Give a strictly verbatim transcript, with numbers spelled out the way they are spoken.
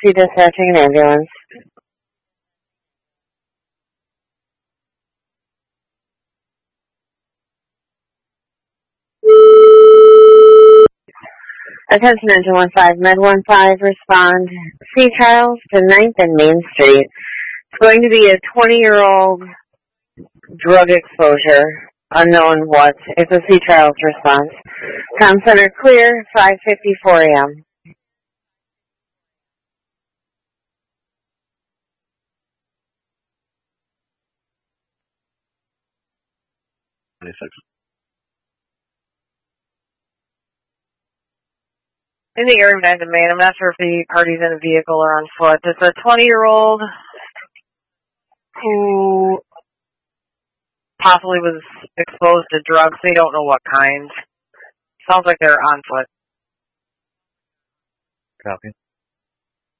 emergency dispatching an ambulance. Attention engine one five, med one five, respond. C. Charles to ninth and Main Street. It's going to be a twenty-year-old drug exposure, unknown what. It's a C. Charles response. Com center clear, five fifty-four a.m. twenty-six. In the area of nine domain, I'm not sure if the party's in a vehicle or on foot. It's a twenty-year-old who possibly was exposed to drugs. They don't know what kind. Sounds like they're on foot. Copy.